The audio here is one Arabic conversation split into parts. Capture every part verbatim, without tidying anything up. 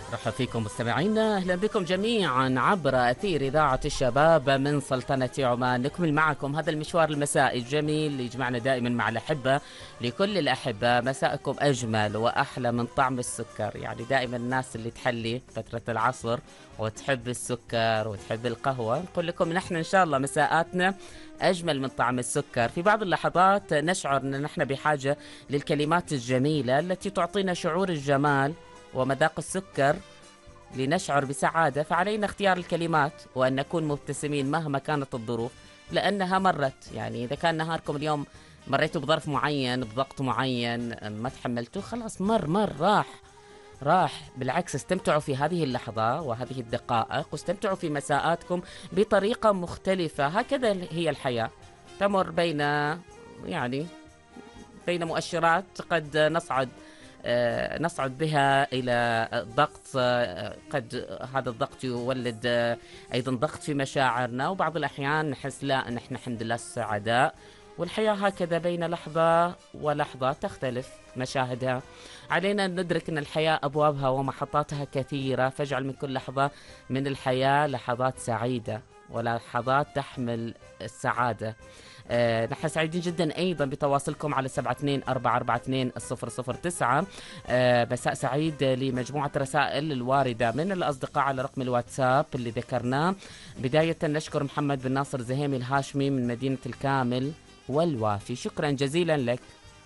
مرحبا فيكم مستمعينا، اهلا بكم جميعا عبر اثير اذاعه الشباب من سلطنه عمان. نكمل معكم هذا المشوار المسائي الجميل اللي يجمعنا دائما مع الاحبه. لكل الاحبه مساءكم اجمل واحلى من طعم السكر، يعني دائما الناس اللي تحلي فتره العصر وتحب السكر وتحب القهوه، نقول لكم نحن ان شاء الله مساءاتنا أجمل من طعم السكر. في بعض اللحظات نشعر أن نحن بحاجة للكلمات الجميلة التي تعطينا شعور الجمال ومذاق السكر لنشعر بسعادة، فعلينا اختيار الكلمات وأن نكون مبتسمين مهما كانت الظروف، لأنها مرت. يعني إذا كان نهاركم اليوم مريتوا بظرف معين، بضغط معين ما تحملتوه، خلاص مر مر راح راح. بالعكس استمتعوا في هذه اللحظة وهذه الدقائق، واستمتعوا في مساءاتكم بطريقة مختلفة. هكذا هي الحياة، تمر بين يعني بين مؤشرات قد نصعد آه نصعد بها إلى ضغط، آه قد هذا الضغط يولد آه أيضا ضغط في مشاعرنا، وبعض الأحيان نحس لا نحن الحمد لله سعداء. والحياة هكذا بين لحظة ولحظة تختلف مشاهدها. علينا أن ندرك أن الحياة أبوابها ومحطاتها كثيرة، فاجعل من كل لحظة من الحياة لحظات سعيدة ولحظات تحمل السعادة. آه نحن سعيدين جدا أيضا بتواصلكم على سبعة اثنين أربعة أربعة اثنين صفر صفر تسعة. آه مساء سعيد لمجموعة رسائل الواردة من الأصدقاء على رقم الواتساب اللي ذكرناه. بداية نشكر محمد بن ناصر زهيمي الهاشمي من مدينة الكامل والوافي، شكرا جزيلا لك.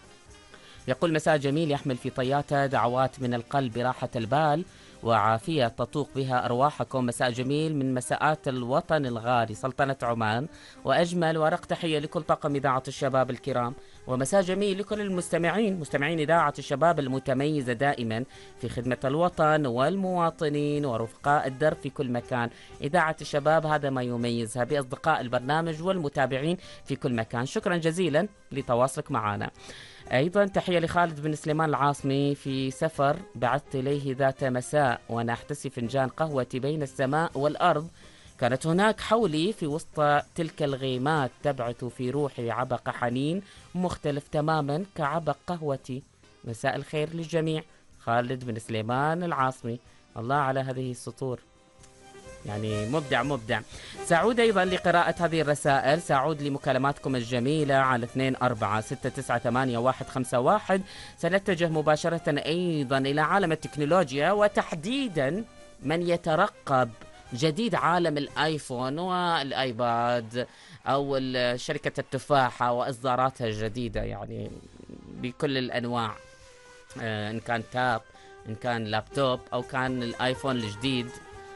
يقول مساء جميل يحمل في طياته دعوات من القلب براحة البال وعافية تطوق بها أرواحكم. مساء جميل من مساءات الوطن الغالي سلطنة عمان، وأجمل ورق تحية لكل طاقم إذاعة الشباب الكرام. ومساء جميل لكل المستمعين، مستمعين إذاعة الشباب المتميزة دائما في خدمة الوطن والمواطنين ورفقاء الدرب في كل مكان. إذاعة الشباب هذا ما يميزها، بأصدقاء البرنامج والمتابعين في كل مكان. شكرا جزيلا لتواصلك معنا. أيضا تحية لخالد بن سليمان العاصمي في سفر، بعثت إليه ذات مساء وأنا أحتسي فنجان قهوتي بين السماء والأرض، كانت هناك حولي في وسط تلك الغيمات تبعث في روحي عبق حنين مختلف تماما كعبق قهوتي. مساء الخير للجميع. خالد بن سليمان العاصمي، الله على هذه السطور، يعني مبدع مبدع. سأعود أيضا لقراءة هذه الرسائل، سأعود لمكالماتكم الجميلة على اثنين أربعة ستة تسعة ثمانية واحد خمسة واحد. سنتجه مباشرة أيضا إلى عالم التكنولوجيا، وتحديدا من يترقب جديد عالم الآيفون والآيباد أو شركة التفاحة وإصداراتها الجديدة، يعني بكل الأنواع، إن كان تاب إن كان لابتوب أو كان الآيفون الجديد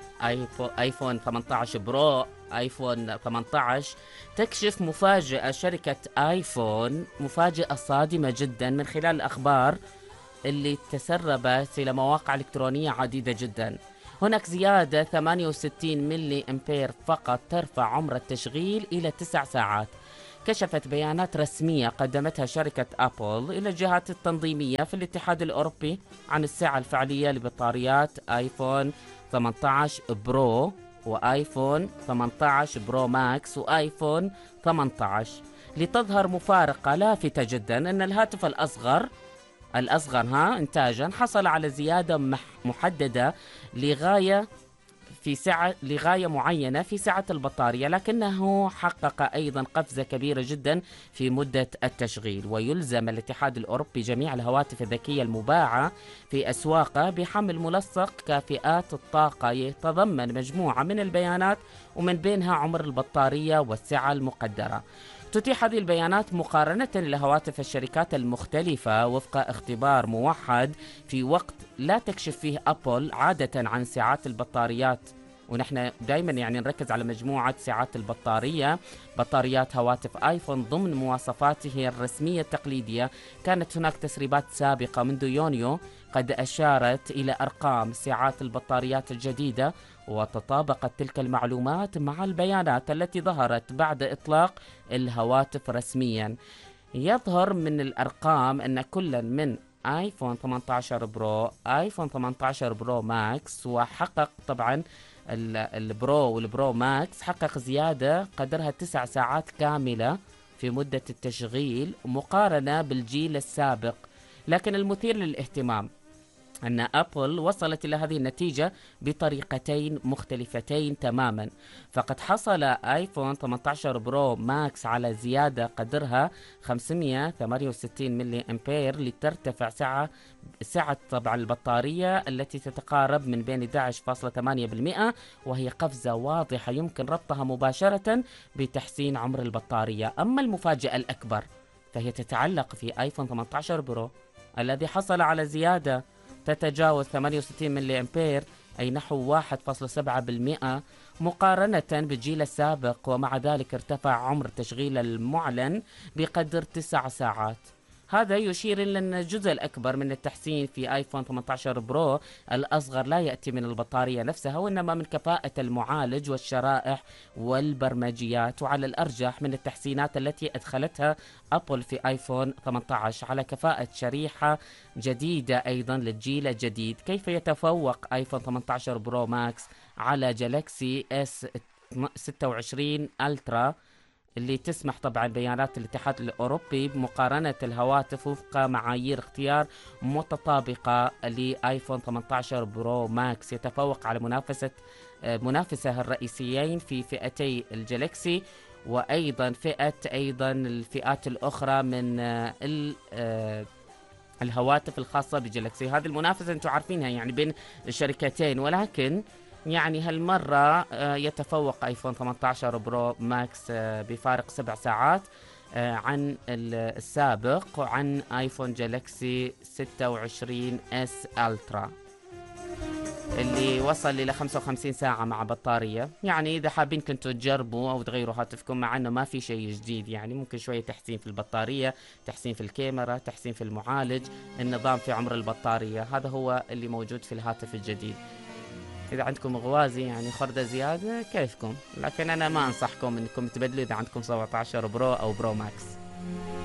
آيفون ثمانية عشر برو، آيفون ثمانية عشر. تكشف مفاجأة شركة آيفون، مفاجأة صادمة جدا من خلال الأخبار اللي تسربت إلى مواقع إلكترونية عديدة جدا. هناك زيادة ثمانية وستين ملي أمبير فقط ترفع عمر التشغيل إلى تسع ساعات. كشفت بيانات رسمية قدمتها شركة أبل إلى الجهات التنظيمية في الاتحاد الأوروبي عن السعة الفعلية لبطاريات آيفون ثمانية عشر برو وآيفون ثمانية عشر برو ماكس وآيفون ثمانية عشر، لتظهر مفارقة لافتة جدا أن الهاتف الأصغر الأصغر ها إنتاجا حصل على زيادة محددة لغاية في سعة لغاية معينة في سعة البطارية، لكنه حقق أيضا قفزة كبيرة جدا في مدة التشغيل. ويلزم الاتحاد الأوروبي جميع الهواتف الذكية المباعة في أسواقه بحمل ملصق كافئات الطاقة يتضمن مجموعة من البيانات، ومن بينها عمر البطارية والسعة المقدرة. تتيح هذه البيانات مقارنة لهواتف الشركات المختلفة وفق اختبار موحد في وقت لا تكشف فيه أبل عادة عن ساعات البطاريات. ونحن دائما يعني نركز على مجموعة ساعات البطارية. بطاريات هواتف آيفون ضمن مواصفاته الرسمية التقليدية. كانت هناك تسريبات سابقة منذ يونيو قد أشارت إلى أرقام ساعات البطاريات الجديدة، وتطابقت تلك المعلومات مع البيانات التي ظهرت بعد إطلاق الهواتف رسميا. يظهر من الأرقام أن كل من آيفون ثمانية عشر برو، آيفون ثمانية عشر برو ماكس، وحقق طبعا البرو والبرو ماكس حقق زيادة قدرها تسع ساعات كاملة في مدة التشغيل مقارنة بالجيل السابق. لكن المثير للاهتمام أن أبل وصلت إلى هذه النتيجة بطريقتين مختلفتين تماما. فقد حصل آيفون ثمانية عشر برو ماكس على زيادة قدرها خمسمئة وثمانية وستين ملي أمبير لترتفع سعة سعة طبعا البطارية التي تتقارب من بين أحد عشر فاصلة ثمانية بالمئة، وهي قفزة واضحة يمكن ربطها مباشرة بتحسين عمر البطارية. أما المفاجأة الأكبر فهي تتعلق في آيفون ثمانية عشر برو الذي حصل على زيادة تتجاوز ثمانية وستين ملي أمبير، أي نحو واحد فاصلة سبعة بالمئة مقارنة بالجيل السابق، ومع ذلك ارتفع عمر تشغيل المعلن بقدر تسع ساعات. هذا يشير إلى أن الجزء الأكبر من التحسين في آيفون ثمانية عشر برو الأصغر لا يأتي من البطارية نفسها، وإنما من كفاءة المعالج والشرائح والبرمجيات، وعلى الأرجح من التحسينات التي أدخلتها أبل في آيفون ثمانية عشر على كفاءة شريحة جديدة أيضا للجيل الجديد. كيف يتفوق آيفون ثمانية عشر برو ماكس على جالاكسي اس ستة وعشرين ألترا اللي تسمح طبعا بيانات الاتحاد الأوروبي بمقارنة الهواتف وفق معايير اختيار متطابقة لآيفون ثمانية عشر برو ماكس؟ يتفوق على منافسة منافسه الرئيسيين في فئتي الجالاكسي، وأيضا فئة أيضا الفئات الأخرى من الهواتف الخاصة بجالاكسي. هذه المنافسة أنتم عارفينها يعني بين الشركتين، ولكن يعني هالمرة يتفوق آيفون ثمانية عشر برو ماكس بفارق سبع ساعات عن السابق وعن آيفون جالاكسي ستة وعشرين اس ألترا اللي وصل إلى خمسة وخمسين ساعة مع بطارية. يعني إذا حابين كنتوا تجربوا أو تغيروا هاتفكم، مع أنه ما في شيء جديد، يعني ممكن شوية تحسين في البطارية، تحسين في الكاميرا، تحسين في المعالج، النظام في عمر البطارية، هذا هو اللي موجود في الهاتف الجديد. إذا عندكم غوازي يعني خردة زيادة كيفكم، لكن أنا ما أنصحكم أنكم تبدلوا إذا عندكم سبعة عشر برو أو برو ماكس.